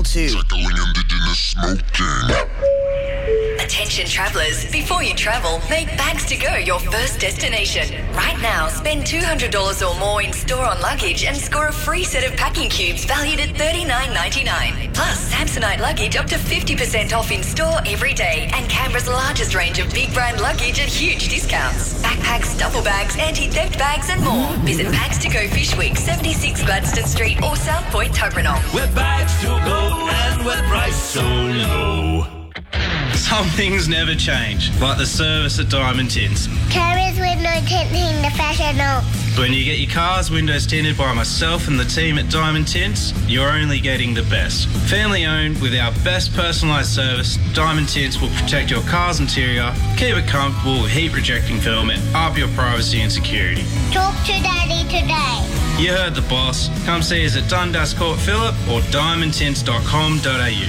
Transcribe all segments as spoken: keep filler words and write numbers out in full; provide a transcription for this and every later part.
Level two. Tackling indigenous smoking. Attention travellers, before you travel, make Bags to Go your first destination. Right now, spend two hundred dollars or more in store on luggage and score a free set of packing cubes valued at thirty-nine ninety-nine. Plus, Samsonite luggage up to fifty percent off in store every day, and Canberra's largest range of big brand luggage at huge discounts. Backpacks, duffel bags, anti-theft bags and more. Visit Bags to Go Fish Week, seventy-six Gladstone Street or South Point, Tuggeranong. We're Bags to Go and we're priced so low. Some things never change, like the service at Diamond Tints. Carriers window tinting professional. When you get your car's windows tinted by myself and the team at Diamond Tints, you're only getting the best. Family owned with our best personalised service, Diamond Tints will protect your car's interior, keep it comfortable with heat rejecting film and up your privacy and security. Talk to Daddy today. You heard the boss. Come see us at Dundas Court Phillip or diamond tints dot com dot a u.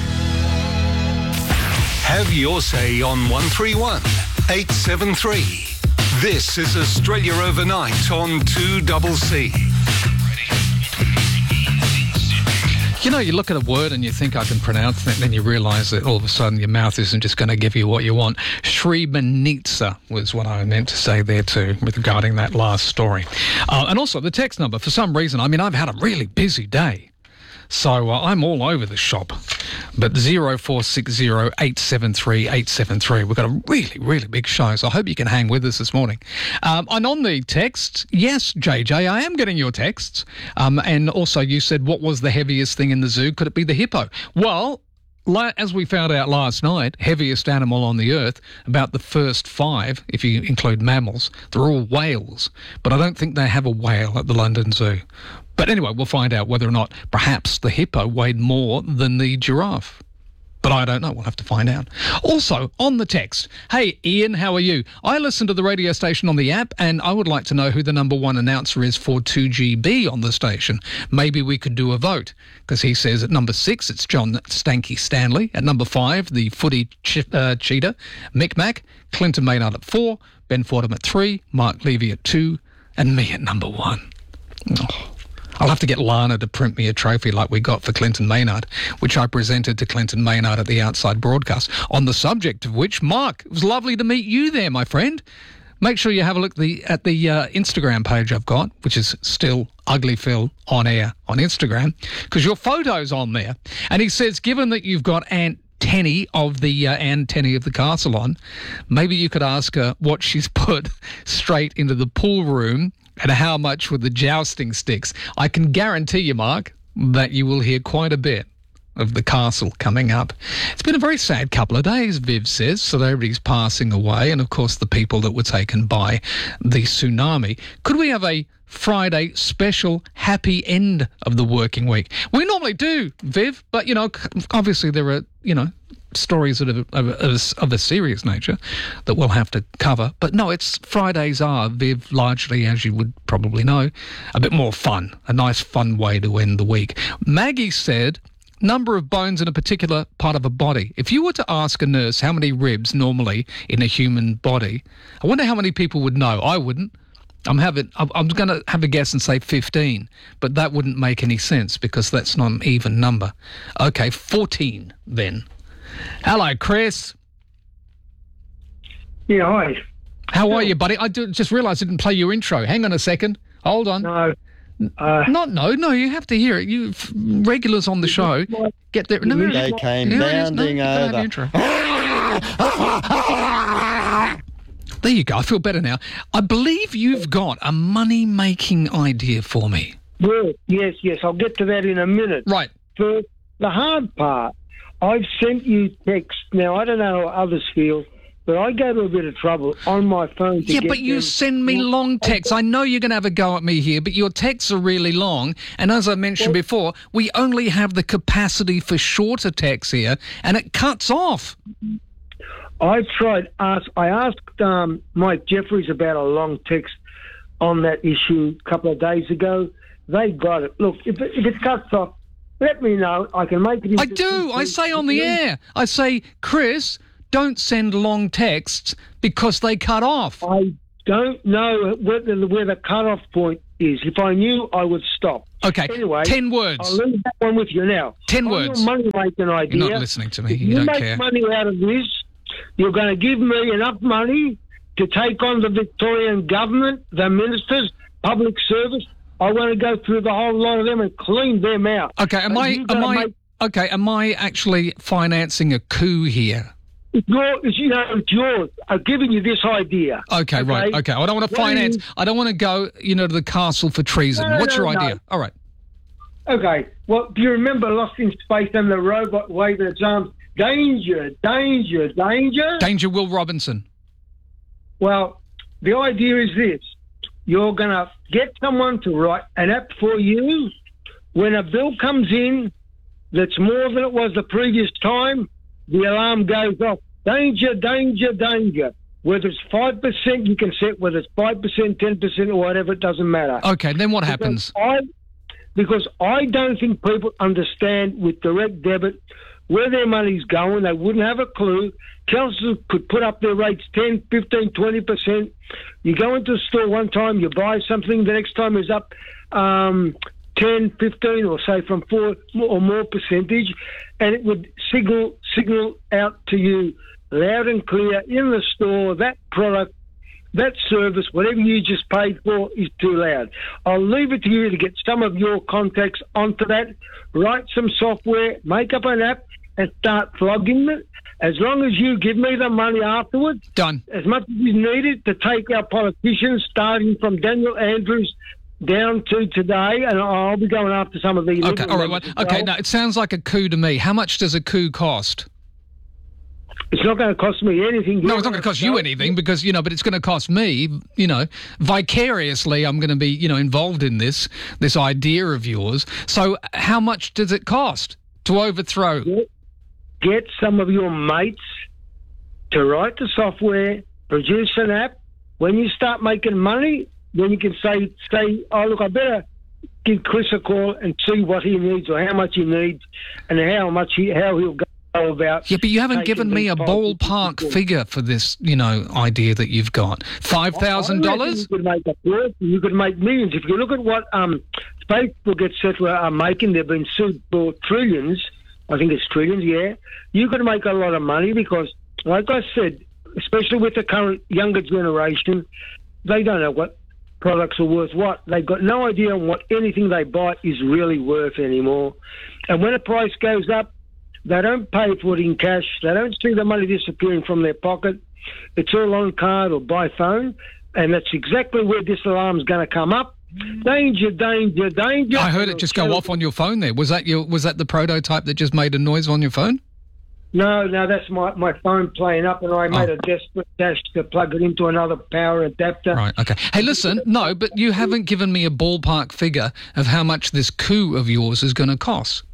Have your say on one three one, eight seven three. This is Australia Overnight on two C C. You know, you look at a word and you think I can pronounce it, and then you realise that all of a sudden your mouth isn't just going to give you what you want. Srebrenica was what I meant to say there too, with regarding that last story. Uh, and also the text number, for some reason, I mean, I've had a really busy day. So uh, I'm all over the shop. But zero four six zero eight seven three eight seven three. We've got a really, really big show, so I hope you can hang with us this morning. Um, and on the text, yes, J J, I am getting your texts. Um, and also you said, what was the heaviest thing in the zoo? Could it be the hippo? Well, as we found out last night, heaviest animal on the earth, about the first five, if you include mammals, they're all whales. But I don't think they have a whale at the London Zoo. But anyway, we'll find out whether or not perhaps the hippo weighed more than the giraffe. But I don't know. We'll have to find out. Also, on the text, hey, Ian, how are you? I listen to the radio station on the app, and I would like to know who the number one announcer is for two G B on the station. Maybe we could do a vote, because he says at number six, it's John Stanky Stanley. At number five, the footy ch- uh, cheater, Mick Mac. Clinton Maynard at four. Ben Fordham at three. Mark Levy at two. And me at number one. Oh. I'll have to get Lana to print me a trophy like we got for Clinton Maynard, which I presented to Clinton Maynard at the Outside broadcast. On the subject of which, Mark, it was lovely to meet you there, my friend. Make sure you have a look the, at the uh, Instagram page I've got, which is still Ugly Phil on air on Instagram, because your photo's on there. And he says, given that you've got Aunt Tenny of the uh, Anne Tenny of the castle on, maybe you could ask her what she's put straight into the pool room and how much with the jousting sticks. I can guarantee you, Mark, that you will hear quite a bit of the castle coming up. It's been a very sad couple of days, Viv says. Celebrities passing away, and of course the people that were taken by the tsunami. Could we have a Friday special happy end of the working week? We normally do, Viv, but, you know, obviously there are, you know, stories of a, of, a, of a serious nature that we'll have to cover. But no, it's Fridays are, Viv, largely, as you would probably know, a bit more fun, a nice fun way to end the week. Maggie said, number of bones in a particular part of a body. If you were to ask a nurse how many ribs normally in a human body, I wonder how many people would know. I wouldn't. I'm having. I'm going to have a guess and say fifteen, but that wouldn't make any sense because that's not an even number. Okay, fourteen then. Hello, Chris. Yeah, hi. How are you, buddy? I do, just realised I didn't play your intro. Hang on a second. Hold on. No. Uh, Not no, no. You have to hear it. You regulars on the show get there. No, they came bounding no, over. Intro. There you go. I feel better now. I believe you've got a money-making idea for me. Well, yes, yes. I'll get to that in a minute. Right. For the hard part, I've sent you text. Now, I don't know how others feel, but I go to a bit of trouble on my phone to Yeah, get but you them. send me long texts. I know you're going to have a go at me here, but your texts are really long. And as I mentioned Well, before, we only have the capacity for shorter texts here, and it cuts off. I tried. Ask, I asked um, Mike Jeffries about a long text on that issue a couple of days ago. They got it. Look, if it, if it cuts off, let me know. I can make it. I do. I say on the air. I say, Chris, don't send long texts because they cut off. I don't know whether where the cut-off point is. If I knew, I would stop. Okay, Anyway, ten words. I'll leave that one with you now. Ten On words. Your money-making idea. You're not listening to me. If You you don't make care. money out of this, you're going to give me enough money to take on the Victorian government, the ministers, public service. I want to go through the whole lot of them and clean them out. Okay, am But I? you Am gotta I? make- Okay, am I actually financing a coup here? It's your, it's, you know, it's yours. I'm giving you this idea. Okay, right. Okay, I don't want to What finance. is- I don't want to go, you know, to the castle for treason. No, What's no, your no. idea? All right. Okay, well, do you remember Lost in Space and the robot waving its arms? Danger, danger, danger. Danger, Will Robinson. Well, the idea is this. You're going to get someone to write an app for you. When a bill comes in that's more than it was the previous time, the alarm goes off. Danger, danger, danger. Whether it's five percent, you can set whether it's five percent, ten percent, or whatever, it doesn't matter. Okay, then what happens? I, because I don't think people understand with direct debit where their money's going. They wouldn't have a clue. Councils could put up their rates ten, fifteen, twenty percent. You go into a store one time, you buy something, the next time is up um, ten, fifteen, or say from four or more percentage, and it would signal signal out to you loud and clear in the store that product, that service, whatever you just paid for, is too loud. I'll leave it to you to get some of your contacts onto that, write some software, make up an app, and start flogging it. As long as you give me the money afterwards, Done. as much as is needed to take our politicians, starting from Daniel Andrews down to today, and I'll be going after some of the... Okay, Liberal all right. members Well, as okay, well. now it sounds like a coup to me. How much does a coup cost? It's not going to cost me anything. No, it's not going to cost you anything because, you know, but it's going to cost me, you know, vicariously I'm going to be, you know, involved in this, this idea of yours. So how much does it cost to overthrow? Get, get some of your mates to write the software, produce an app. When you start making money, then you can say, say, oh, look, I better give Chris a call and see what he needs or how much he needs and how much he, how he'll go about. Yeah, but you haven't taking given me these a policies ballpark forward. figure for this, you know, idea that you've got. Five thousand I reckon dollars? You could make it work. You could make millions. If you look at what um, Facebook, et cetera, are making, they've been sued for trillions. I think it's trillions, yeah. You could make a lot of money because, like I said, especially with the current younger generation, they don't know what products are worth what. They've got no idea on what anything they buy is really worth anymore. And when a price goes up, they don't pay for it in cash. They don't see the money disappearing from their pocket. It's all on card or by phone, and that's exactly where this alarm's going to come up. Danger, danger, danger. I heard it just go off on your phone there. Was that your? Was that the prototype that just made a noise on your phone? No, no, that's my, my phone playing up, and I made Oh. a desperate dash to plug it into another power adapter. Right, okay. Hey, listen, no, but you haven't given me a ballpark figure of how much this coup of yours is going to cost.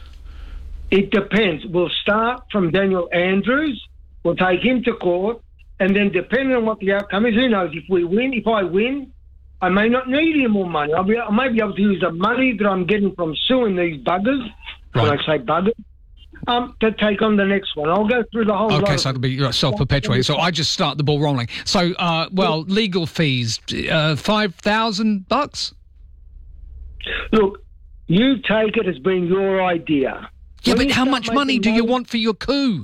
It depends. We'll start from Daniel Andrews. We'll take him to court, and then depending on what the outcome is, who knows? If we win, if I win, I may not need any more money. I'll be, I may be able to use the money that I'm getting from suing these buggers, when Right. I say buggers, um, to take on the next one. I'll go through the whole lot Okay, of so it'll be self-perpetuating. So I just start the ball rolling. So, uh, well, legal fees, uh, five thousand bucks. Look, you take it as being your idea. Yeah, When but you how start much money making do you want for your coup?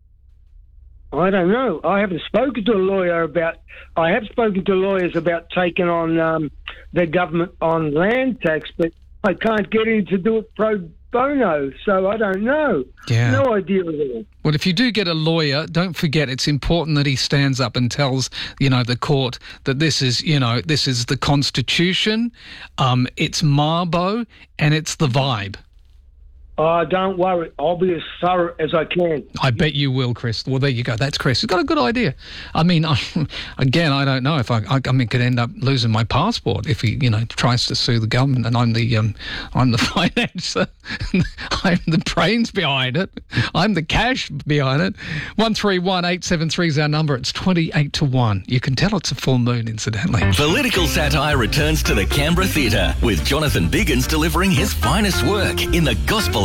I don't know. I haven't spoken to a lawyer about... I have spoken to lawyers about taking on um, the government on land tax, but I can't get in to do it pro bono, so I don't know. Yeah. No idea at all. Well, if you do get a lawyer, don't forget it's important that he stands up and tells, you know, the court that this is, you know, this is the Constitution, um, it's Marbo, and it's the vibe. Oh, don't worry. I'll be as thorough as I can. I bet you will, Chris. Well, there you go. That's Chris. He's got a good idea. I mean, I, again, I don't know if I, I, I mean, could end up losing my passport if he, you know, tries to sue the government, and I'm the, um, I'm the financer, I'm the brains behind it, I'm the cash behind it. One three one eight seven three is our number. It's twenty-eight to one. You can tell it's a full moon, incidentally. Political satire returns to the Canberra Theatre with Jonathan Biggins delivering his finest work in the gospel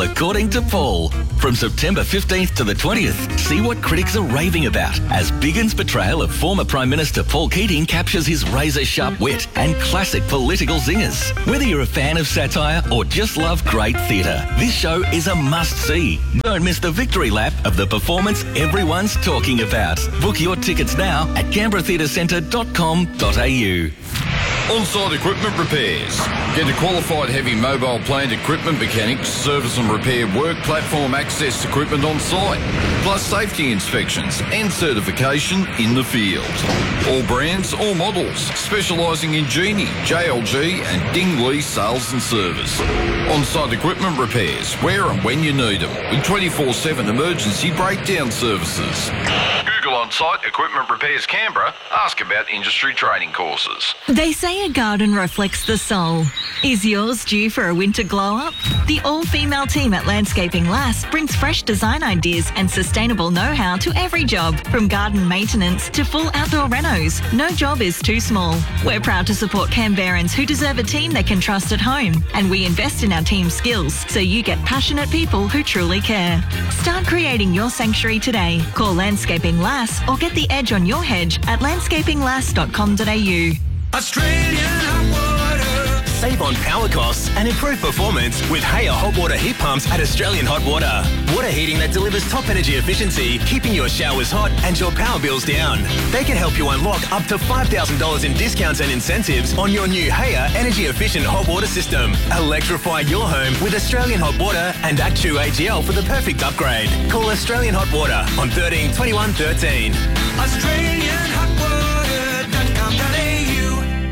Well, according to Paul, from September fifteenth to the twentieth, see what critics are raving about as Biggins' portrayal of former Prime Minister Paul Keating captures his razor-sharp wit and classic political zingers. Whether you're a fan of satire or just love great theatre, this show is a must-see. Don't miss the victory lap of the performance everyone's talking about. Book your tickets now at canberra theatre centre dot com dot a u. On-site equipment repairs. Get a qualified heavy mobile plant equipment mechanic, service and repair work platform access equipment on site, plus safety inspections and certification in the field. All brands, all models, specialising in Genie, J L G and Dingley sales and service. On-site equipment repairs, where and when you need them, with twenty-four seven emergency breakdown services. Google On-Site Equipment Repairs Canberra. Ask about industry training courses. They say a garden reflects the soul. Is yours due for a winter glow-up? The all-female team at Landscaping Lass brings fresh design ideas and sustainable know-how to every job, from garden maintenance to full outdoor renos. No job is too small. We're proud to support Canberrans who deserve a team they can trust at home, and we invest in our team's skills so you get passionate people who truly care. Start creating your sanctuary today. Call Landscaping Lass or get the edge on your hedge at landscaping lass dot com dot a u. Australian hot water. Save on power costs and improve performance with Haya hot water heat pumps at Australian Hot Water. Water heating that delivers top energy efficiency, keeping your showers hot and your power bills down. They can help you unlock up to five thousand dollars in discounts and incentives on your new Haya energy efficient hot water system. Electrify your home with Australian Hot Water and Actu A G L for the perfect upgrade. Call Australian Hot Water on thirteen twenty-one thirteen. Australian hot water dot com dot a u.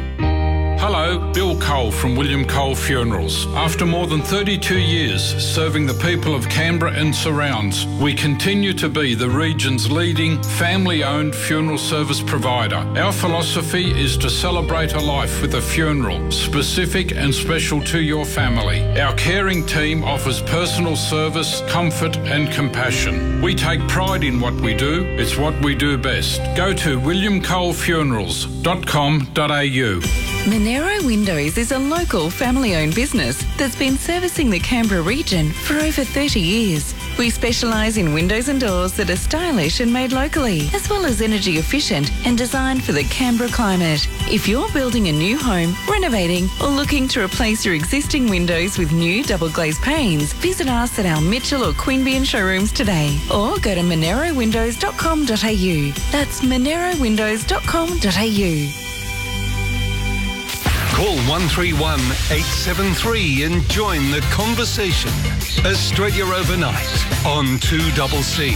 Hello, Bill Cole from William Cole Funerals. After more than thirty-two years serving the people of Canberra and surrounds, we continue to be the region's leading family-owned funeral service provider. Our philosophy is to celebrate a life with a funeral specific and special to your family. Our caring team offers personal service, comfort and compassion. We take pride in what we do. It's what we do best. Go to william cole funerals dot com dot a u. Monero Windows is a local family-owned business that's been servicing the Canberra region for over thirty years. We specialise in windows and doors that are stylish and made locally, as well as energy efficient and designed for the Canberra climate. If you're building a new home, renovating or looking to replace your existing windows with new double glazed panes, visit us at our Mitchell or Queanbeyan showrooms today, or go to monero windows dot com dot a u. That's monero windows dot com dot a u. Call one three one, eight seven three and join the conversation. Australia Overnight on two C C.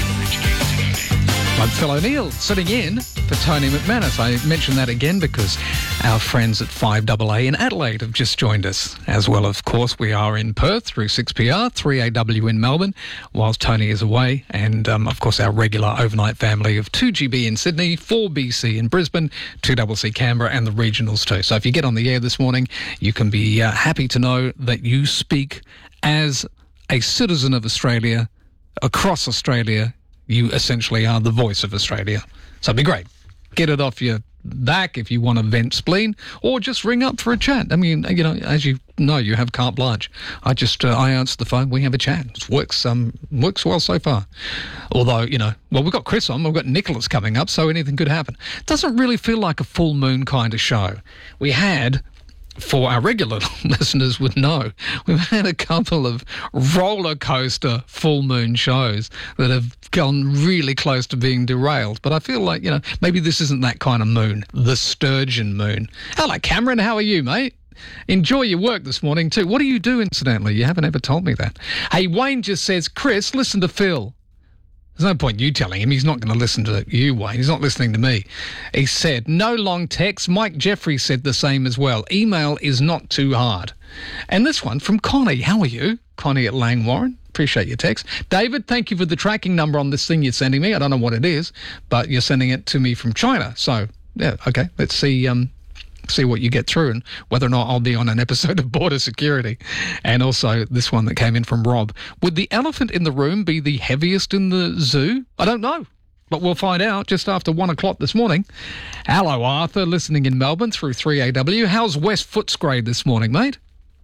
I'm Phil O'Neill, sitting in for Tony McManus. I mention that again because our friends at five A A in Adelaide have just joined us. As well, of course, we are in Perth through six P R, three A W in Melbourne, whilst Tony is away. And, um, of course, our regular overnight family of two G B in Sydney, four B C in Brisbane, two C C Canberra and the regionals too. So if you get on the air this morning, you can be uh, happy to know that you speak as a citizen of Australia, across Australia. You essentially are the voice of Australia. So it'd be great. Get it off your back if you want to vent spleen, or just ring up for a chat. I mean, you know, as you know, you have carte blanche. I just, uh, I answer the phone, we have a chat. It works, um, works well so far. Although, you know, well, we've got Chris on, we've got Nicholas coming up, so anything could happen. It doesn't really feel like a full moon kind of show. We had... For our regular listeners would know, we've had a couple of roller coaster full moon shows that have gone really close to being derailed. But I feel like, you know, maybe this isn't that kind of moon, the sturgeon moon. Hello, Cameron. How are you, mate? Enjoy your work this morning too. What do you do, incidentally? You haven't ever told me that. Hey, Wayne just says, Chris, listen to Phil. There's no point you telling him. He's not going to listen to you, Wayne. He's not listening to me. He said, no long text. Mike Jeffrey said the same as well. Email is not too hard. And this one from Connie. How are you? Connie at Lang Warren. Appreciate your text. David, thank you for the tracking number on this thing you're sending me. I don't know what it is, but you're sending it to me from China. So, yeah, okay. Let's see... Um, see what you get through and whether or not I'll be on an episode of Border Security. And also this one that came in from Rob. Would the elephant in the room be the heaviest in the zoo? I don't know, but we'll find out just after one o'clock this morning. Hello, Arthur, listening in Melbourne through three A W. How's West Footscray this morning, mate?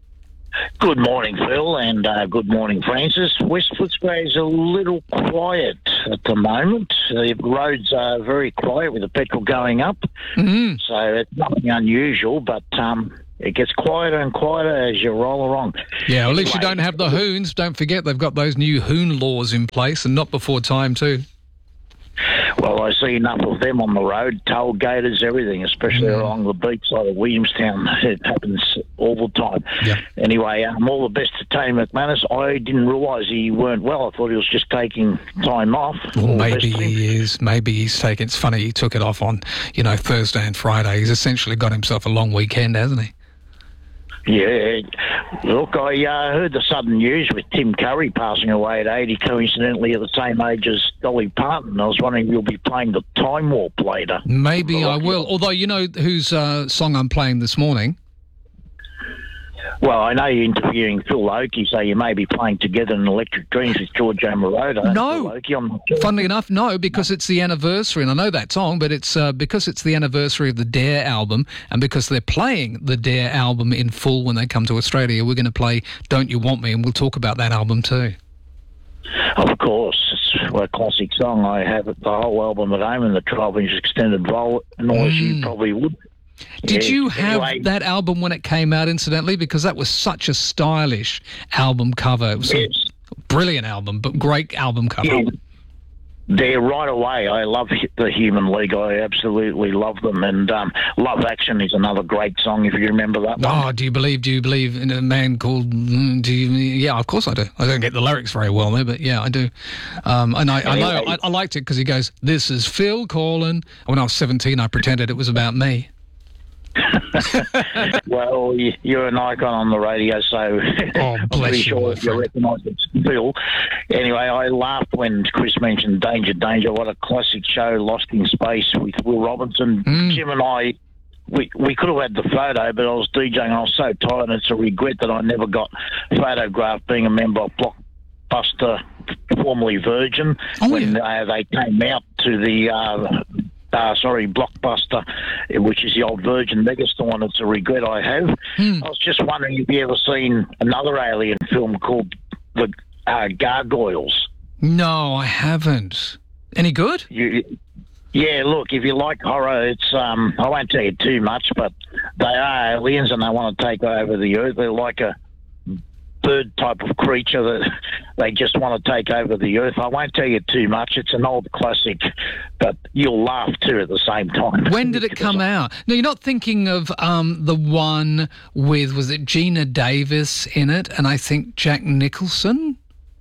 Good morning, Phil, and uh, good morning, Francis. West Footscray is a little quiet at the moment. The roads are very quiet with the petrol going up, mm-hmm. so it's nothing unusual, but um, it gets quieter and quieter as you roll along. Yeah, well, at least you don't have the hoons. Don't forget they've got those new hoon laws in place, and not before time too. Well, I see enough of them on the road, tailgaters, everything, especially mm. along the beach side of Williamstown. It happens all the time. Yeah. Anyway, um, all the best to Tony McManus. I didn't realise he weren't well. I thought he was just taking time off. Well, maybe he is. Maybe he's taking... It's funny, he took it off on, you know, Thursday and Friday. He's essentially got himself a long weekend, hasn't he? Yeah, look, I uh, heard the sudden news with Tim Curry passing away at eighty, coincidentally at the same age as Dolly Parton. I was wondering if you'll be playing the Time Warp later. Maybe I will, although you know whose uh, song I'm playing this morning? Well, I know you're interviewing Phil Oakey, so you may be playing Together in Electric Dreams with George Moroder. No. Oakey, I'm not sure. Funnily enough, no, because it's the anniversary, and I know that song, but it's uh, because it's the anniversary of the Dare album, and because they're playing the Dare album in full when they come to Australia, we're going to play Don't You Want Me, and we'll talk about that album too. Of course. It's a classic song. I have it, the whole album at home, and the twelve-inch extended roll, and all as Mm. you probably would. Did Yeah, you have anyway. that album when it came out, incidentally? Because that was such a stylish album cover. It was Yes. a brilliant album, but great album cover. Yeah. There right away. I love the Human League. I absolutely love them. And um, Love Action is another great song, if you remember that one. Oh, do you believe, do you believe in a man called, mm, do you, yeah, of course I do. I don't get the lyrics very well there, but yeah, I do. Um, and I, I know, Anyway. I, I liked it because he goes, this is Phil calling. When I was seventeen, I pretended it was about me. Well, you- you're an icon on the radio, so Oh, I'm bless pretty you, sure my you friend. recognise it's Phil. Anyway, I laughed when Chris mentioned Danger, Danger. What a classic show, Lost in Space with Will Robinson. Mm. Jim and I, we, we could have had the photo, but I was DJing and I was so tired, and it's a regret that I never got photographed being a member of Blockbuster, formerly Virgin, Oh, when yeah. uh, they came out to the... Uh, Uh, sorry, Blockbuster, which is the old Virgin Megastore, and it's a regret I have. Hmm. I was just wondering if you ever seen another alien film called The uh, Gargoyles. No, I haven't. Any good? You, yeah, look, if you like horror, it's um, I won't tell you too much, but they are aliens and they want to take over the Earth. They're like a bird type of creature that they just want to take over the Earth. I won't tell you too much. It's an old classic, but you'll laugh too at the same time. When did it come out? No, you're not thinking of um, the one with, was it Gina Davis in it, and I think Jack Nicholson?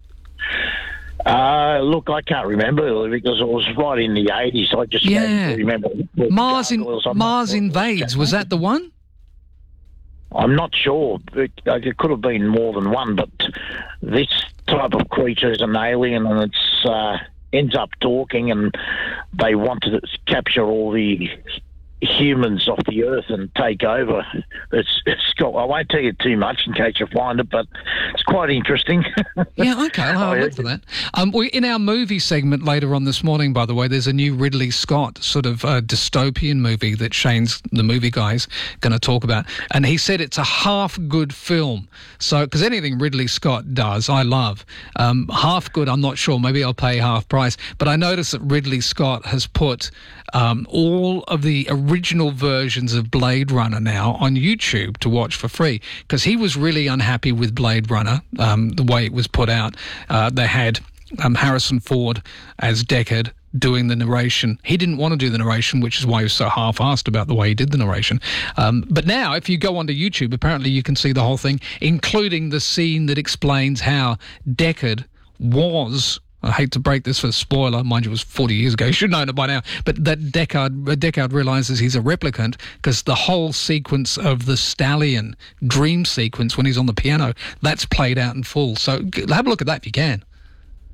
Uh, look, I can't remember because it was right in the eighties. I just Yeah. remember. Mars, in, Gargoyles. I'm Mars not- Invades, was that the one? I'm not sure. It, it could have been more than one, but this type of creature is an alien, and it's uh, ends up talking, and they want to capture all the humans off the Earth and take over. It's, it's got, I won't tell you too much in case you find it, but it's quite interesting. Yeah, okay, I'll have a look for that. Um, we, in our movie segment later on this morning, by the way, there's a new Ridley Scott sort of uh, dystopian movie that Shane's, the movie guy, is going to talk about. And he said it's a half good film. So, because anything Ridley Scott does, I love. Um, half good, I'm not sure. Maybe I'll pay half price. But I noticed that Ridley Scott has put um, all of the original versions of Blade Runner now on YouTube to watch for free, because he was really unhappy with Blade Runner, um, the way it was put out. Uh, they had um, Harrison Ford as Deckard doing the narration. He didn't want to do the narration, which is why he was so half-assed about the way he did the narration. Um, but now, if you go onto YouTube, apparently you can see the whole thing, including the scene that explains how Deckard was... I hate to break this for a spoiler, mind you, it was forty years ago. You should know it by now. But that Deckard, Deckard realises he's a replicant because the whole sequence of the Stallion dream sequence when he's on the piano, that's played out in full. So have a look at that if you can.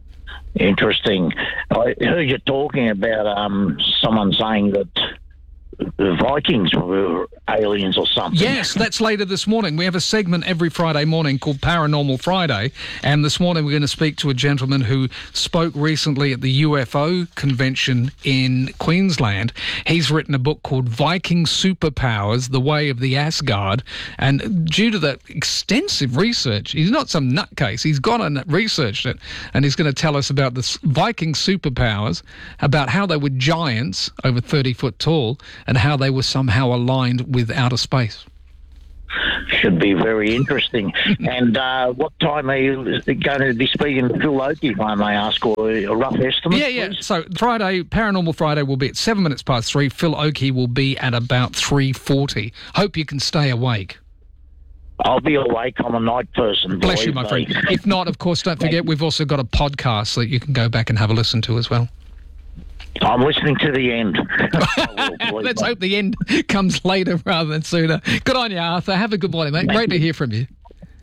Interesting. I heard you talking about um, someone saying that the Vikings were aliens or something. Yes, that's later this morning. We have a segment every Friday morning called Paranormal Friday, and this morning we're going to speak to a gentleman who spoke recently at the U F O convention in Queensland. He's written a book called Viking Superpowers, The Way of the Asgard, and due to that extensive research, he's not some nutcase, he's gone and researched it, and he's going to tell us about the Viking superpowers, about how they were giants over thirty foot tall, and how they were somehow aligned with outer space. Should be very interesting. And uh, what time are you going to be speaking to Phil Oakey, if I may ask, or a rough estimate? Yeah, yeah. So Friday, Paranormal Friday will be at seven minutes past three. Phil Oakey will be at about three forty. Hope you can stay awake. I'll be awake. I'm a night person. Bless boy, you, my so. friend. If not, of course, don't forget, we've also got a podcast that you can go back and have a listen to as well. I'm listening to the end. Let's hope the end comes later rather than sooner. Good on you, Arthur. Have a good morning, mate. Great to hear from you.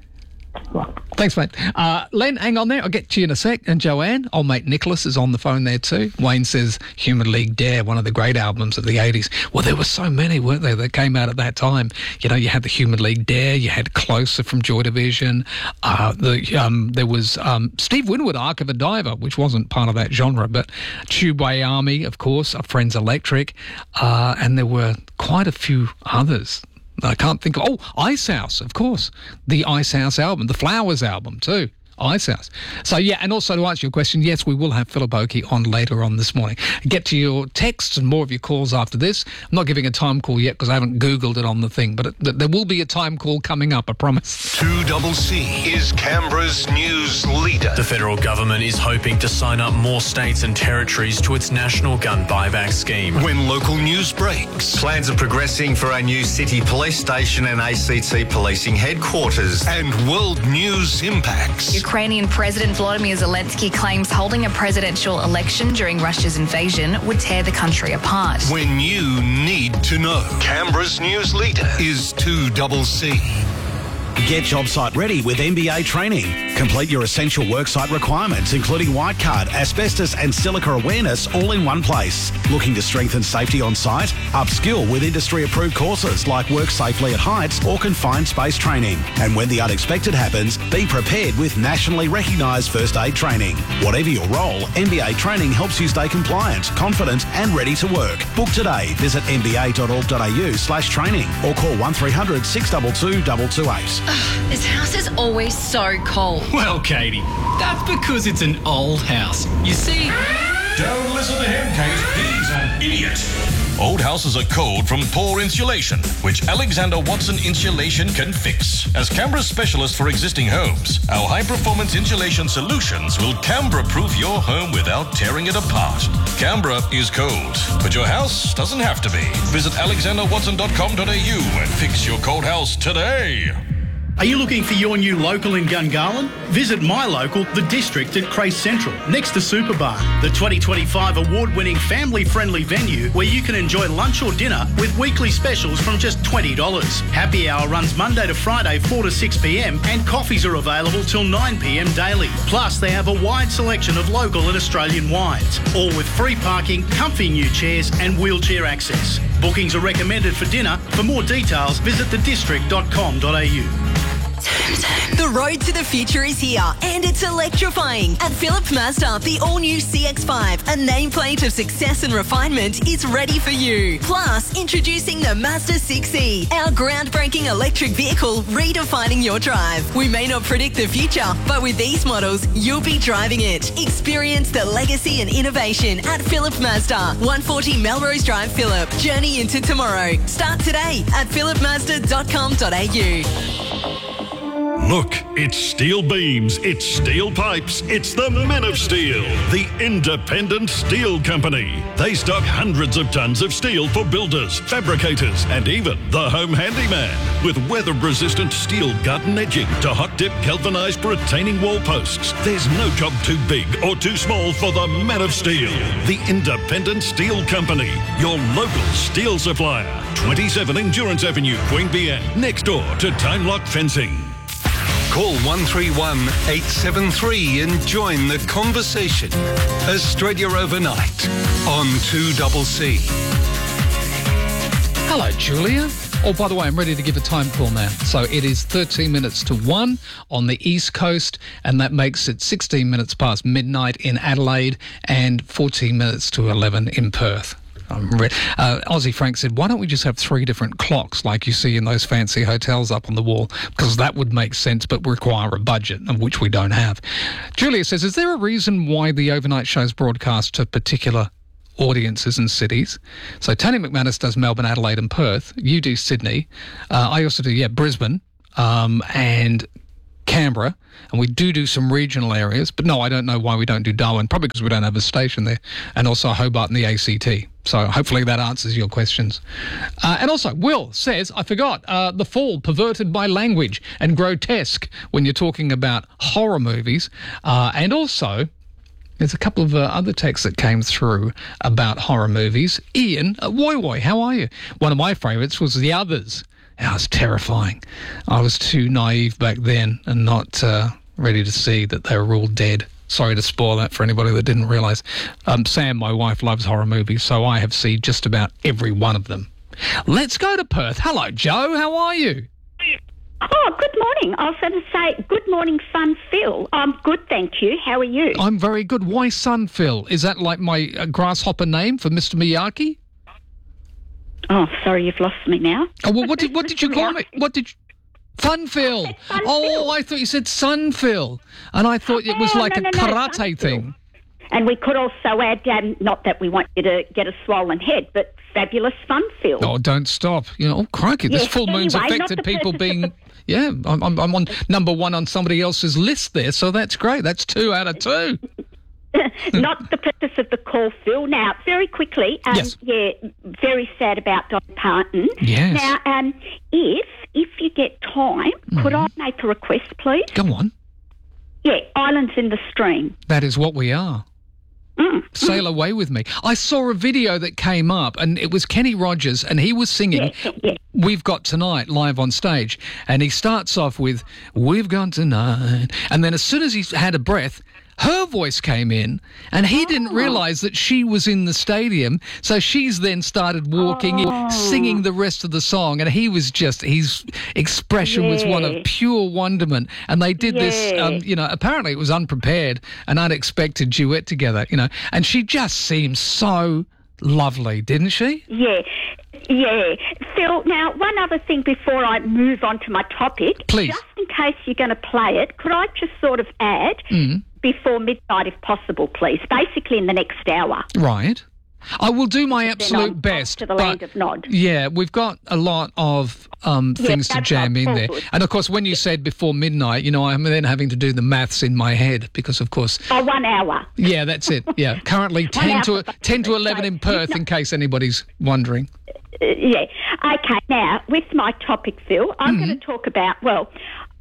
Thanks, mate. Uh, Len, hang on there. I'll get to you in a sec. And Joanne, old mate Nicholas is on the phone there too. Wayne says Human League Dare, one of the great albums of the eighties. Well, there were so many, weren't there, that came out at that time. You know, you had the Human League Dare, you had Closer from Joy Division. Uh, the, um, there was um, Steve Winwood, Ark of a Diver, which wasn't part of that genre, but Tubeway Army, of course, Our Friends Electric. Uh, and there were quite a few others. I can't think of... Oh, Ice House, of course. The Ice House album. The Flowers album, too. Ice House. So, yeah, and also to answer your question, yes, we will have Philip Oakey on later on this morning. Get to your texts and more of your calls after this. I'm not giving a time call yet because I haven't Googled it on the thing, but it, there will be a time call coming up, I promise. two C C is Canberra's news leader. The federal government is hoping to sign up more states and territories to its national gun buyback scheme. When local news breaks. Plans are progressing for a new city police station and A C T policing headquarters. And world news impacts. Ukrainian President Volodymyr Zelensky claims holding a presidential election during Russia's invasion would tear the country apart. When you need to know. Canberra's news leader is two C C. Get job site ready with M B A training. Complete your essential worksite requirements, including white card, asbestos and silica awareness, all in one place. Looking to strengthen safety on site? Upskill with industry-approved courses like Work Safely at Heights or Confined Space Training. And when the unexpected happens, be prepared with nationally recognised first aid training. Whatever your role, M B A training helps you stay compliant, confident and ready to work. Book today. Visit m b a dot org dot a u slash training or call one three hundred, six two two, two two eight. This house is always so cold. Well, Katie, that's because it's an old house. You see... Don't listen to him, Kate. He's an idiot. Old houses are cold from poor insulation, which Alexander Watson Insulation can fix. As Canberra's specialist for existing homes, our high-performance insulation solutions will Canberra-proof your home without tearing it apart. Canberra is cold, but your house doesn't have to be. Visit alexander watson dot com dot a u and fix your cold house today. Are you looking for your new local in Gungahlin? Visit my local, The District at Crace Central, next to Superbar, the twenty twenty-five award-winning family-friendly venue where you can enjoy lunch or dinner with weekly specials from just twenty dollars. Happy hour runs Monday to Friday, four to six p m, and coffees are available till nine p m daily. Plus, they have a wide selection of local and Australian wines, all with free parking, comfy new chairs and wheelchair access. Bookings are recommended for dinner. For more details, visit the district dot com dot a u. The road to the future is here, and it's electrifying. At Phillip Mazda, the all-new C X five, a nameplate of success and refinement, is ready for you. Plus, introducing the Mazda six E, our groundbreaking electric vehicle redefining your drive. We may not predict the future, but with these models, you'll be driving it. Experience the legacy and innovation at Phillip Mazda, one forty Melrose Drive, Phillip. Journey into tomorrow. Start today at phillip mazda dot com dot a u. Look, it's steel beams, it's steel pipes, it's the Men of Steel, the independent steel company. They stock hundreds of tons of steel for builders, fabricators, and even the home handyman. With weather-resistant steel garden edging to hot-dip galvanised retaining wall posts, there's no job too big or too small for the Men of Steel, the independent steel company, your local steel supplier. twenty-seven Endurance Avenue, Queanbeyan, next door to Time Lock Fencing. Call one three one, eight seven three and join the conversation. Australia Overnight on two C C. Hello, Julia. Oh, by the way, I'm ready to give a time call now. So it is thirteen minutes to one on the East Coast, and that makes it sixteen minutes past midnight in Adelaide and fourteen minutes to eleven in Perth. I'm re- uh, Aussie Frank said, why don't we just have three different clocks like you see in those fancy hotels up on the wall? Because that would make sense but require a budget, of which we don't have. Julia says, is there a reason why the overnight shows broadcast to particular audiences and cities? So Tony McManus does Melbourne, Adelaide and Perth. You do Sydney. Uh, I also do, yeah, Brisbane um, and Canberra. And we do do some regional areas. But no, I don't know why we don't do Darwin. Probably because we don't have a station there. And also Hobart and the A C T. So hopefully that answers your questions. Uh, and also, Will says, I forgot, uh, The Fall, perverted by language and grotesque when you're talking about horror movies. Uh, and also, there's a couple of uh, other texts that came through about horror movies. Ian, uh, Woi Woi, how are you? One of my favourites was The Others. That was terrifying. I was too naive back then and not uh, ready to see that they were all dead. Sorry to spoil that for anybody that didn't realise. Um, Sam, my wife, loves horror movies, so I have seen just about every one of them. Let's go to Perth. Hello, Joe. How are you? Oh, good morning. I was going to say, good morning, Fun Phil. I'm good, thank you. How are you? I'm very good. Why Sun Phil? Is that like my uh, grasshopper name for Mister Miyake? Oh, sorry, you've lost me now. Oh, well, what did what did you call me? What did you... Fun Phil. Fun oh, Phil. I thought you said Sun Phil. And I thought it was Oh, like no, a no, no, karate Fun thing. And we could also add, um, not that we want you to get a swollen head, but fabulous Fun Phil. Oh, don't stop. You know, oh, crikey, this Yes, full moon's anyway, not affected the people purpose of being... Yeah, I'm, I'm, I'm on number one on somebody else's list there, so that's great. That's two out of two. Not the purpose of the call, Phil. Now, very quickly, um, Yes. yeah, very sad about Dolly Parton. Yes. Now, um, if if you get time, could I make a request, please? Go on. Yeah, Islands in the Stream. That is what we are. Mm. Sail away with me. I saw a video that came up, and it was Kenny Rogers, and he was singing Yeah, yeah. We've Got Tonight live on stage. And he starts off with, We've got tonight. And then as soon as he had a breath, her voice came in, and he didn't realise that she was in the stadium. So she's then started walking in, singing the rest of the song. And he was just, his expression was one of Yeah. pure wonderment. And they did this, Yeah. um, you know, apparently it was unprepared, an unexpected duet together, you know. And she just seemed so lovely, didn't she? Yeah, yeah. Phil, now, one other thing before I move on to my topic. Please. Just in case you're going to play it, could I just sort of add Mm. before midnight if possible, please? Basically in the next hour. Right. I will do my Then absolute I'm best. to the but land of Nod. yeah, we've got a lot of um, Yeah, things to that's jam in all there. good. And of course, when you said before midnight, you know, I'm then having to do the maths in my head because, of course, Oh, one hour. yeah, that's it. Yeah, currently ten hour to for ten to eleven in Perth, in case anybody's wondering. Uh, yeah. Okay, now, with my topic, Phil, I'm Mm-hmm. going to talk about, well,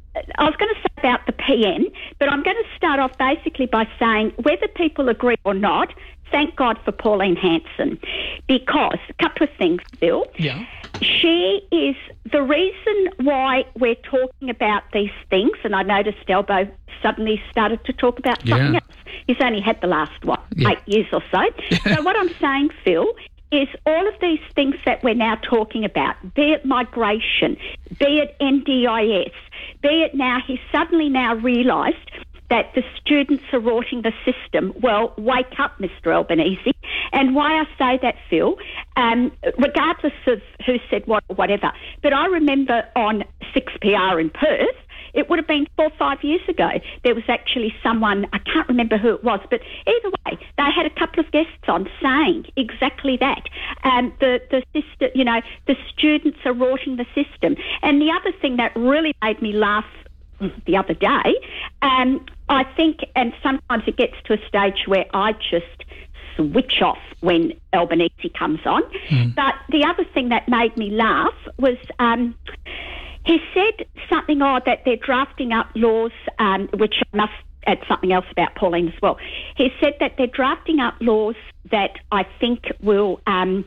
I was going to say about the P N, but I'm going to start off basically by saying whether people agree or not, thank God for Pauline Hanson, because a couple of things, Phil. Yeah. She is the reason why we're talking about these things, and I noticed Elbo suddenly started to talk about something Yeah. else. He's only had the last, what, Yeah. eight years or so. So what I'm saying, Phil, is all of these things that we're now talking about, be it migration, be it N D I S, be it now, he's suddenly now realised that the students are rorting the system. Well, wake up, Mister Albanese. And why I say that, Phil, um, regardless of who said what or whatever, but I remember on six P R in Perth, it would have been four or five years ago, there was actually someone, I can't remember who it was, but either way, they had a couple of guests on saying exactly that. Um, the, the system, you know, the students are rorting the system. And the other thing that really made me laugh the other day, um, I think, and sometimes it gets to a stage where I just switch off when Albanese comes on. Mm. But the other thing that made me laugh was um, he said something odd that they're drafting up laws, um, which I must add something else about Pauline as well. He said that they're drafting up laws that I think will... Um,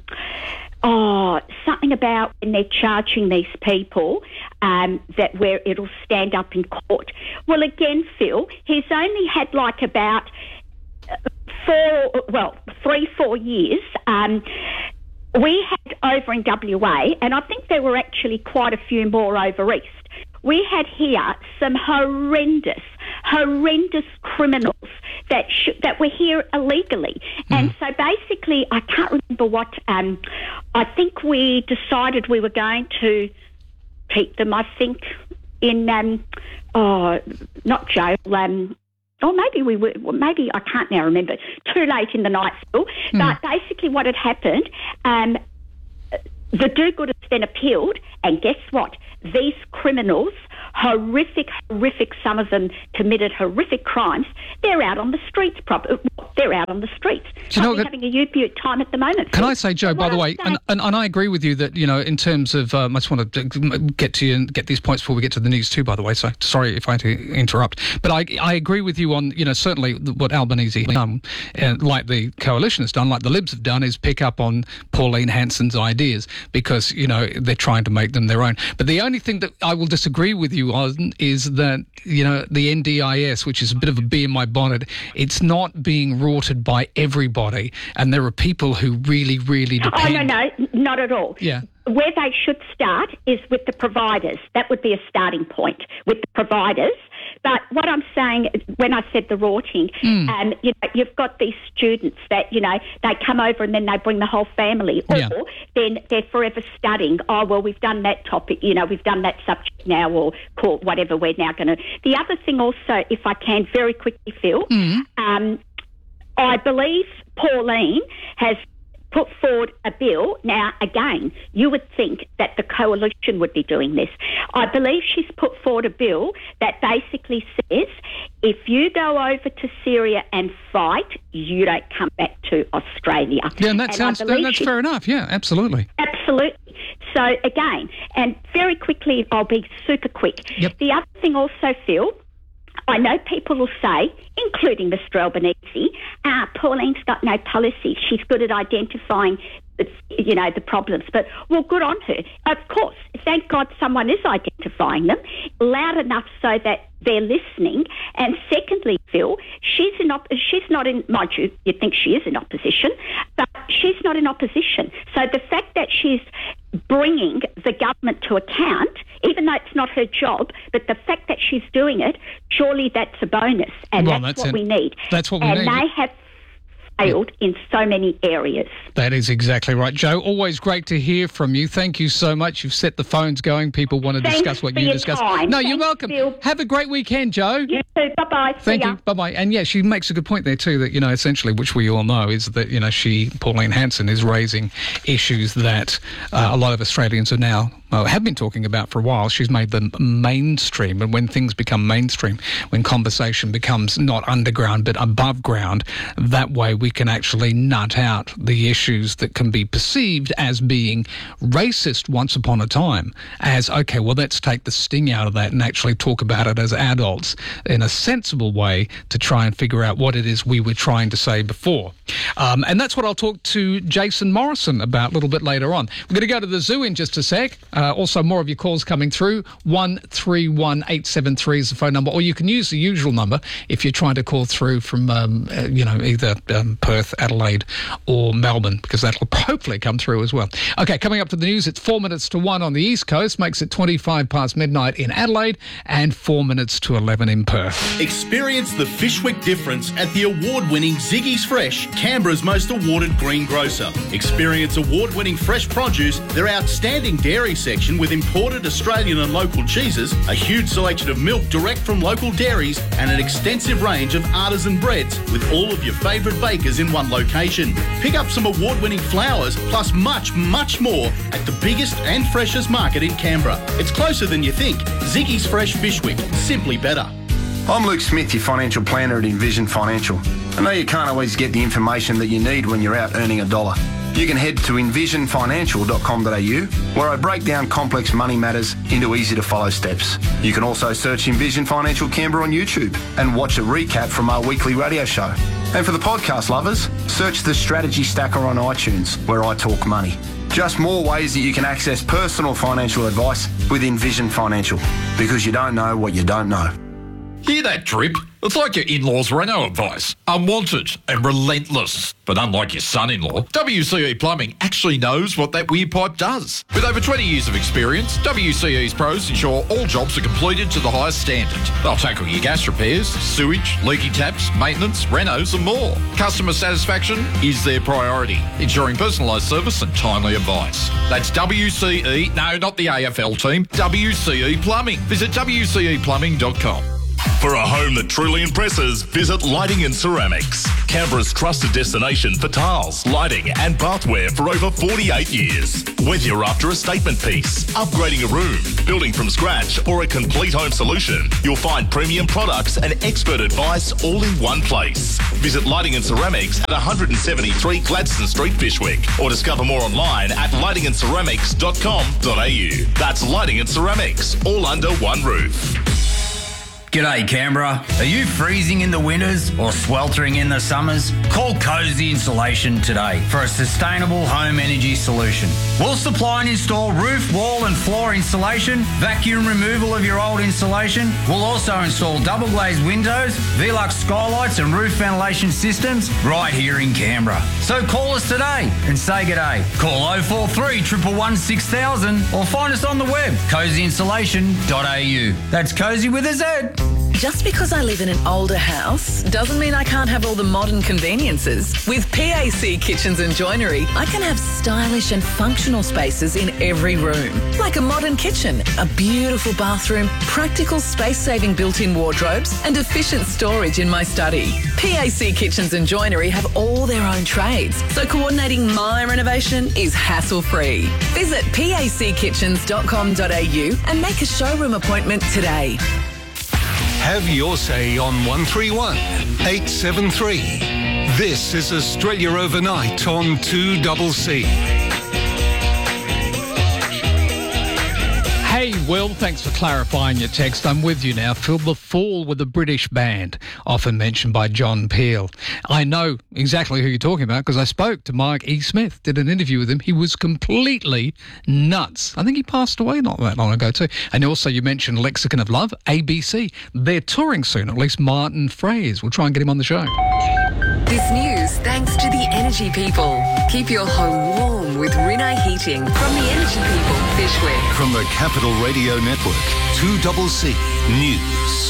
Oh, something about when they're charging these people, um, that where it'll stand up in court. Well, again, Phil, he's only had like about four, well, three, four years. Um, we had over in W A, and I think there were actually quite a few more over east, we had here some horrendous, horrendous criminals that sh- that were here illegally. Mm. And so basically, I can't remember what, um, I think we decided we were going to keep them, I think, in, um, oh, not jail, um, or maybe we were, well, maybe I can't now remember, too late in the night still. Mm. But basically what had happened, um, the do-gooders then appealed, and guess what? These criminals, horrific, horrific, some of them committed horrific crimes, they're out on the streets. Proper, they're out on the streets. Do you know, having a U-Butte time at the moment. Can I say, Joe, by the way, and, and, and I agree with you that, you know, in terms of, um, I just want to get to you and get these points before we get to the news too, by the way, so sorry if I had to interrupt. But I, I agree with you on, you know, certainly what Albanese has done, uh, like the Coalition has done, like the Libs have done, is pick up on Pauline Hanson's ideas because, you know, they're trying to make them their own. But the only thing that I will disagree with you on is that, you know, the N D I S, which is a bit of a bee in my bonnet, it's not being rorted by everybody, and there are people who really, really depend. Oh, no, no, not at all. Yeah. Where they should start is with the providers. That would be a starting point, with the providers. But what I'm saying, when I said the rorting, mm. um, you know, you've got these students that, you know, they come over and then they bring the whole family. Yeah. Or then they're forever studying. Oh, well, we've done that topic, you know, we've done that subject now, or call whatever we're now going to. The other thing also, if I can very quickly, Phil, mm. um, I believe Pauline has put forward a bill. Now, again, you would think that the Coalition would be doing this. I believe she's put forward a bill that basically says if you go over to Syria and fight, you don't come back to Australia. Yeah, and that and sounds that's fair enough. Yeah, absolutely. Absolutely. So, again, and very quickly, I'll be super quick. Yep. The other thing also, Phil, I know people will say, including Mister Albanese, uh, Pauline's got no policy. She's good at identifying, you know, the problems. But, well, good on her. Of course, thank God someone is identifying them loud enough so that they're listening. And secondly, Phil, she's in op- she's not in, mind you, you'd think she is in opposition, but she's not in opposition. So the fact that she's bringing the government to account, even though it's not her job, but the fact that she's doing it, surely that's a bonus, and well, that's, that's what it. we need. That's what we and need. And they have failed in so many areas. That is exactly right. Joe, always great to hear from you. Thank you so much. You've set the phones going. People want to Thanks discuss what for you your discuss. time. No, Thanks, you're welcome. Phil. Have a great weekend, Joe. You too. Bye-bye. Thank See you. ya. Bye-bye. And yeah, she makes a good point there too, that, you know, essentially, which we all know, is that, you know, she, Pauline Hanson, is raising issues that uh, a lot of Australians are now, well, have been talking about for a while. She's made them mainstream. And when things become mainstream, when conversation becomes not underground but above ground, that way we can actually nut out the issues that can be perceived as being racist once upon a time as, okay, well, let's take the sting out of that and actually talk about it as adults in a sensible way to try and figure out what it is we were trying to say before. Um, and that's what I'll talk to Jason Morrison about a little bit later on. We're going to go to the zoo in just a sec. Uh, also, more of your calls coming through. one three one eight seven three is the phone number, or you can use the usual number if you're trying to call through from, um, uh, you know, either um, Perth, Adelaide or Melbourne, because that'll hopefully come through as well. Okay, coming up to the news, it's four minutes to one on the East Coast, makes it twenty-five past midnight in Adelaide, and four minutes to eleven in Perth. Experience the Fishwick difference at the award-winning Ziggy's Fresh, Canberra's most awarded greengrocer. Experience award-winning fresh produce, their outstanding dairy section with imported Australian and local cheeses, a huge selection of milk direct from local dairies, and an extensive range of artisan breads with all of your favourite bakers in one location. Pick up some award-winning flowers, plus much, much more at the biggest and freshest market in Canberra. It's closer than you think. Ziggy's Fresh Fishwick, simply better. I'm Luke Smith, your financial planner at Envision Financial. I know you can't always get the information that you need when you're out earning a dollar. You can head to envision financial dot com dot a u, where I break down complex money matters into easy-to-follow steps. You can also search Envision Financial Canberra on YouTube and watch a recap from our weekly radio show. And for the podcast lovers, search the Strategy Stacker on iTunes, where I talk money. Just more ways that you can access personal financial advice with Envision Financial, because you don't know what you don't know. Hear that drip? It's like your in-laws' reno advice. Unwanted and relentless. But unlike your son-in-law, W C E Plumbing actually knows what that weird pipe does. With over twenty years of experience, W C E's pros ensure all jobs are completed to the highest standard. They'll tackle your gas repairs, sewage, leaky taps, maintenance, renos and more. Customer satisfaction is their priority, ensuring personalised service and timely advice. That's W C E, no, not the A F L team, W C E Plumbing. Visit w c e plumbing dot com. For a home that truly impresses, visit Lighting and Ceramics, Canberra's trusted destination for tiles, lighting and bathware for over forty-eight years. Whether you're after a statement piece, upgrading a room, building from scratch or a complete home solution, you'll find premium products and expert advice all in one place. Visit Lighting and Ceramics at one seventy-three Gladstone Street, Fyshwick, or discover more online at lighting and ceramics dot com dot a u. That's Lighting and Ceramics, all under one roof. G'day Canberra. Are you freezing in the winters or sweltering in the summers? Call Cozy Insulation today for a sustainable home energy solution. We'll supply and install roof, wall and floor insulation, vacuum removal of your old insulation. We'll also install double glazed windows, Velux skylights and roof ventilation systems right here in Canberra. So call us today and say g'day. Call oh four three, one one one, six thousand or find us on the web, cozy insulation dot a u. That's Cozy with a Z. Just because I live in an older house doesn't mean I can't have all the modern conveniences. With P A C Kitchens and Joinery, I can have stylish and functional spaces in every room. Like a modern kitchen, a beautiful bathroom, practical space-saving built-in wardrobes and efficient storage in my study. P A C Kitchens and Joinery have all their own trades, so coordinating my renovation is hassle-free. Visit p a c kitchens dot com dot a u and make a showroom appointment today. Have your say on one three one, eight seven three. This is Australia Overnight on two C C. Hey, Will, thanks for clarifying your text. I'm with you now. Phil, The Fall with a British band, often mentioned by John Peel. I know exactly who you're talking about because I spoke to Mike E. Smith, did an interview with him. He was completely nuts. I think he passed away not that long ago too. And also you mentioned Lexicon of Love, A B C. They're touring soon, at least Martin Fraser. We'll try and get him on the show. This news thanks to the Energy People. Keep your home warm with Rinnai Heating from the Energy People, Fyshwick. From the Capital Radio Network, two C C News.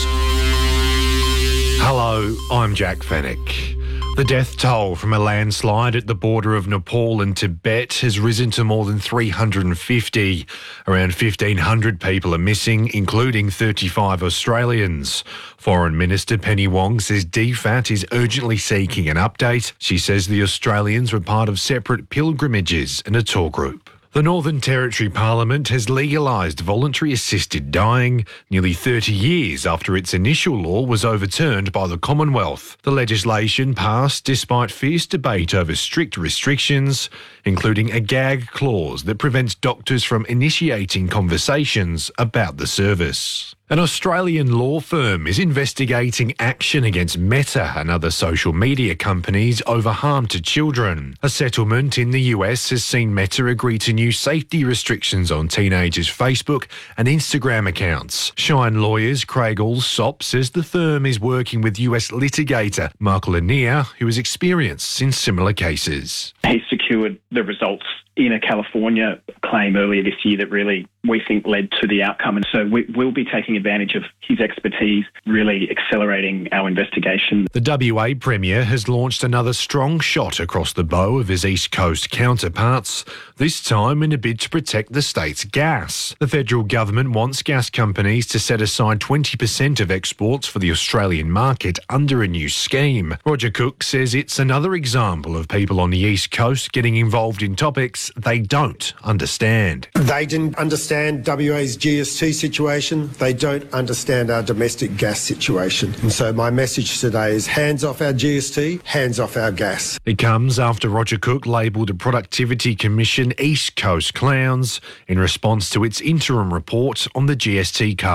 Hello, I'm Jack Fennick. The death toll from a landslide at the border of Nepal and Tibet has risen to more than three hundred fifty. Around fifteen hundred people are missing, including thirty-five Australians. Foreign Minister Penny Wong says D FAT is urgently seeking an update. She says the Australians were part of separate pilgrimages and a tour group. The Northern Territory Parliament has legalised voluntary assisted dying nearly thirty years after its initial law was overturned by the Commonwealth. The legislation passed despite fierce debate over strict restrictions, including a gag clause that prevents doctors from initiating conversations about the service. An Australian law firm is investigating action against Meta and other social media companies over harm to children. A settlement in the U S has seen Meta agree to new safety restrictions on teenagers' Facebook and Instagram accounts. Shine lawyers Craig Allsop says the firm is working with U S litigator Mark Lanier, who has experience in similar cases. He secured the results in a California claim earlier this year that really we think led to the outcome. And so we, we'll be taking advantage of his expertise, really accelerating our investigation. The W A Premier has launched another strong shot across the bow of his East Coast counterparts, this time in a bid to protect the state's gas. The federal government wants gas companies to set aside twenty percent of exports for the Australian market under a new scheme. Roger Cook says it's another example of people on the East Coast getting involved in topics they don't understand. They didn't understand W A's G S T situation. They don't understand our domestic gas situation. And so my message today is hands off our G S T, hands off our gas. It comes after Roger Cook labelled the Productivity Commission East Coast clowns in response to its interim report on the G S T carve-up.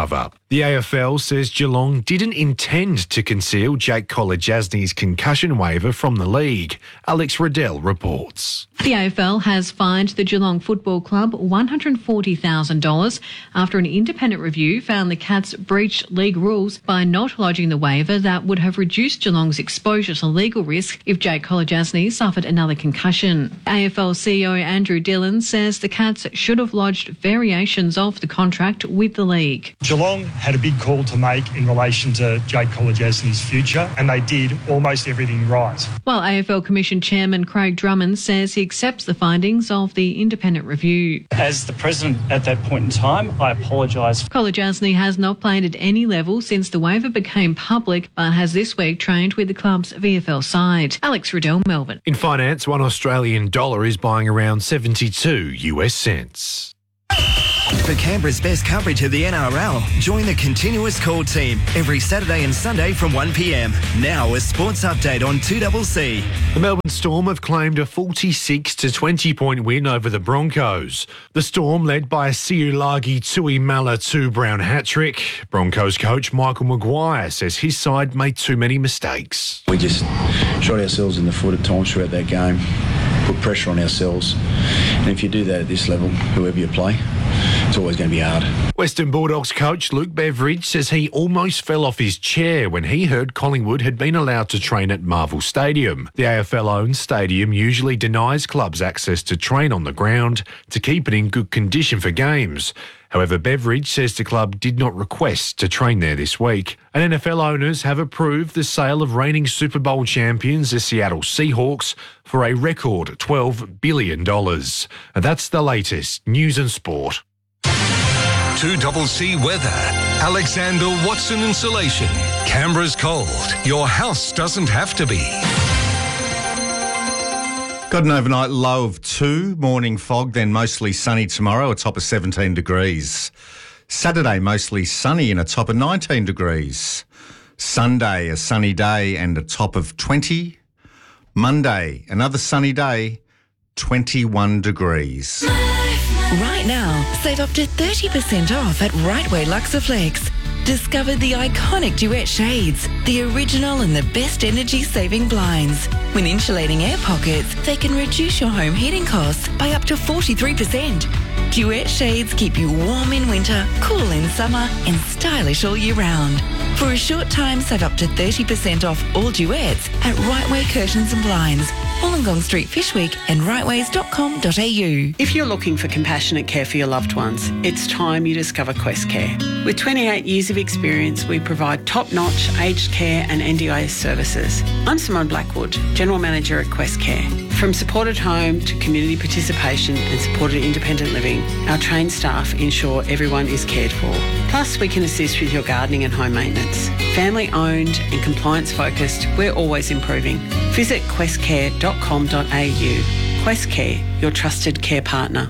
The A F L says Geelong didn't intend to conceal Jake Kolodjasny's concussion waiver from the league. Alex Riddell reports. The A F L has fined the Geelong Football Club one hundred forty thousand dollars after an independent review found the Cats breached league rules by not lodging the waiver that would have reduced Geelong's exposure to legal risk if Jake Kolodjasny suffered another concussion. A F L C E O Andrew Dillon says the Cats should have lodged variations of the contract with the league. Geelong had a big call to make in relation to Jake Kolodjasny's future, and they did almost everything right. While A F L Commission Chairman Craig Drummond says he accepts the findings of the independent review. As the president at that point in time, I apologise. Kolodjasny has not played at any level since the waiver became public, but has this week trained with the club's V F L side. Alex Riddell, Melbourne. In finance, one Australian dollar is buying around seventy-two U S cents. For Canberra's best coverage of the N R L, join the Continuous Call team every Saturday and Sunday from one p m. Now a sports update on two C C. The Melbourne Storm have claimed a forty-six to twenty point win over the Broncos. The Storm, led by Siulagi Tuimala two-brown hat-trick. Broncos coach Michael Maguire says his side made too many mistakes. We just shot ourselves in the foot at times throughout that game, put pressure on ourselves, and if you do that at this level, whoever you play, it's always going to be hard. Western Bulldogs coach Luke Beveridge says he almost fell off his chair when he heard Collingwood had been allowed to train at Marvel Stadium. The A F L-owned stadium usually denies clubs access to train on the ground to keep it in good condition for games. However, Beveridge says the club did not request to train there this week. And N F L owners have approved the sale of reigning Super Bowl champions, the Seattle Seahawks, for a record twelve billion dollars. And that's the latest news and sport. two C C weather. Alexander Watson Insulation. Canberra's cold. Your house doesn't have to be. Got an overnight low of two, morning fog, then mostly sunny tomorrow, a top of seventeen degrees. Saturday, mostly sunny and a top of nineteen degrees. Sunday, a sunny day and a top of twenty. Monday, another sunny day, twenty-one degrees. Right now, save up to thirty percent off at Rightway Luxaflex. Discover the iconic Duet shades, the original and the best energy-saving blinds. With insulating air pockets, they can reduce your home heating costs by up to forty-three percent. Duet shades keep you warm in winter, cool in summer, and stylish all year round. For a short time, save up to thirty percent off all Duets at Rightway Curtains and Blinds, Wollongong Street, Fishwick, and rightways dot com dot a u. If you're looking for compassionate care for your loved ones, it's time you discover Quest Care. With twenty-eight years of experience, we provide top-notch aged care and N D I S services. I'm Simone Blackwood, General Manager at Quest Care. From supported home to community participation and supported independent living, our trained staff ensure everyone is cared for. Plus, we can assist with your gardening and home maintenance. Family owned and compliance focused, we're always improving. Visit quest care dot com dot a u. Quest Care, your trusted care partner.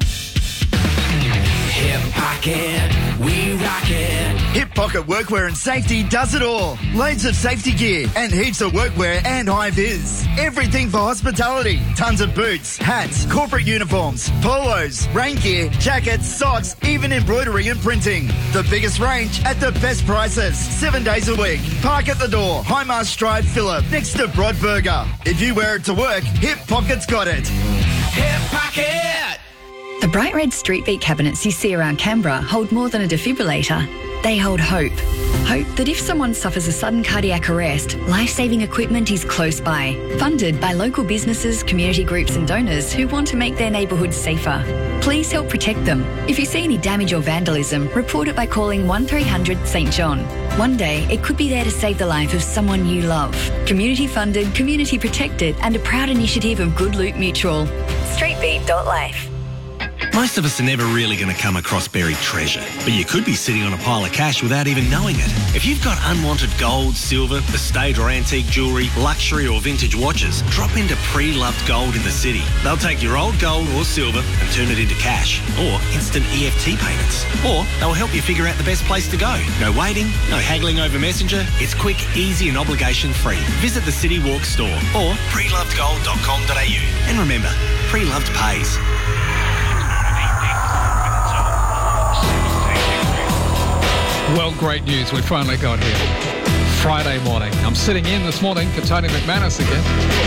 Hip Pocket, we rock it. Hip Pocket Workwear and Safety does it all. Loads of safety gear and heaps of workwear and high vis. Everything for hospitality. Tons of boots, hats, corporate uniforms, polos, rain gear, jackets, socks, even embroidery and printing. The biggest range at the best prices. Seven days a week. Park at the door. Highmast Drive, Phillip, next to Broadburger. If you wear it to work, Hip Pocket's got it. Hip Pocket! The bright red street beat cabinets you see around Canberra hold more than a defibrillator. They hold hope. Hope that if someone suffers a sudden cardiac arrest, life-saving equipment is close by. Funded by local businesses, community groups and donors who want to make their neighbourhoods safer. Please help protect them. If you see any damage or vandalism, report it by calling one three hundred St John. One day, it could be there to save the life of someone you love. Community funded, community protected and a proud initiative of Good Loot Mutual. streetbeat dot life. Most of us are never really going to come across buried treasure, but you could be sitting on a pile of cash without even knowing it. If you've got unwanted gold, silver, estate or antique jewellery, luxury or vintage watches, drop into Pre-Loved Gold in the city. They'll take your old gold or silver and turn it into cash or instant E F T payments. Or they'll help you figure out the best place to go. No waiting, no haggling over Messenger. It's quick, easy and obligation free. Visit the City Walk store or pre loved gold dot com dot a u. And remember, Pre-Loved pays. Well, great news. We finally got here. Friday morning. I'm sitting in this morning for Tony McManus again.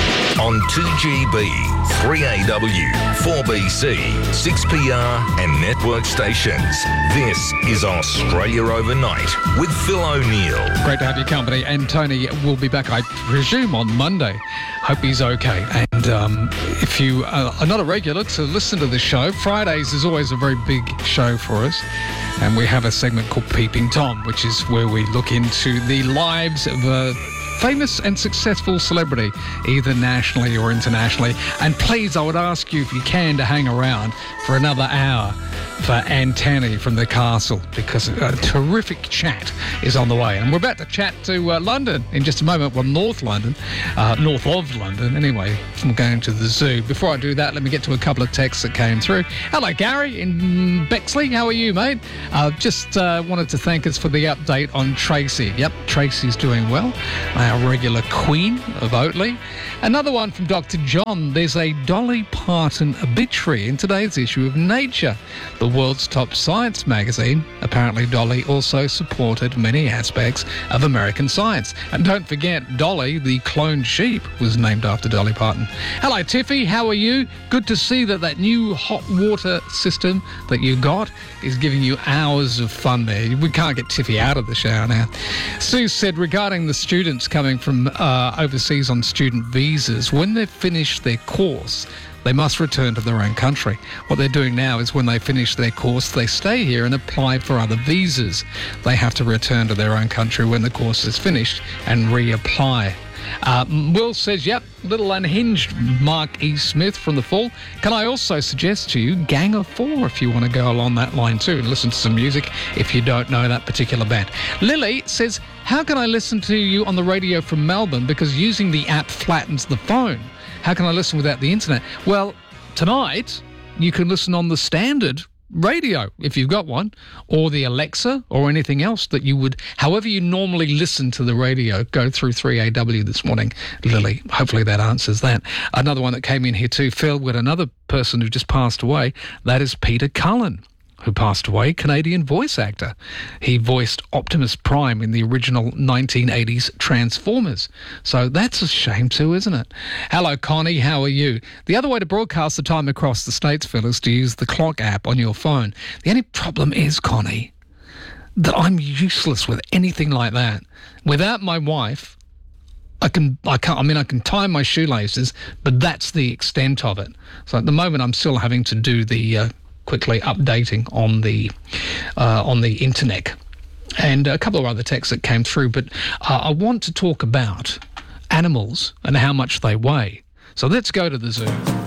On two G B, three A W, four B C, six P R and network stations. This is Australia Overnight with Phil O'Neill. Great to have your company. And Tony will be back, I presume, on Monday. Hope he's okay. And um, if you uh, are not a regular, so listen to the show. Fridays is always a very big show for us. And we have a segment called Peeping Tom, which is where we look into the lives of a famous and successful celebrity, either nationally or internationally. And please, I would ask you, if you can, to hang around for another hour for Anne Tanny from the Castle, because a terrific chat is on the way. And we're about to chat to uh, London in just a moment. Well, North London, uh, north of London, anyway, from going to the zoo. Before I do that, let me get to a couple of texts that came through. Hello, Gary in Bexley. How are you, mate? Uh, just uh, wanted to thank us for the update on Tracy. Yep, Tracy's doing well. Our regular queen of Oatley. Another one from Doctor John. There's a Dolly Parton obituary in today's issue of Nature, the world's top science magazine. Apparently, Dolly also supported many aspects of American science. And don't forget, Dolly, the cloned sheep, was named after Dolly Parton. Hello, Tiffy. How are you? Good to see that that new hot water system that you got is giving you hours of fun there. We can't get Tiffy out of the shower now. Sue said, regarding the students coming from uh, overseas on student visas, when they've finished their course, they must return to their own country. What they're doing now is when they finish their course, they stay here and apply for other visas. They have to return to their own country when the course is finished and reapply. Uh, Will says, yep, little unhinged Mark E. Smith from the Fall. Can I also suggest to you Gang of Four if you want to go along that line too and listen to some music if you don't know that particular band. Lily says, how can I listen to you on the radio from Melbourne because using the app flattens the phone? How can I listen without the internet? Well, tonight you can listen on the standard radio, if you've got one, or the Alexa, or anything else that you would, however you normally listen to the radio, go through three A W this morning, Lily. Hopefully that answers that. Another one that came in here too, Phil, with another person who just passed away. That is Peter Cullen, who passed away, Canadian voice actor. He voiced Optimus Prime in the original nineteen eighties Transformers. So that's a shame too, isn't it? Hello, Connie. How are you? The other way to broadcast the time across the states, Phil, is to use the clock app on your phone. The only problem is, Connie, that I'm useless with anything like that. Without my wife, I can, I can't, I mean, I can tie my shoelaces, but that's the extent of it. So at the moment, I'm still having to do the uh, quickly updating on the uh, on the internet, and a couple of other texts that came through. But uh, I want to talk about animals and how much they weigh. So let's go to the zoo.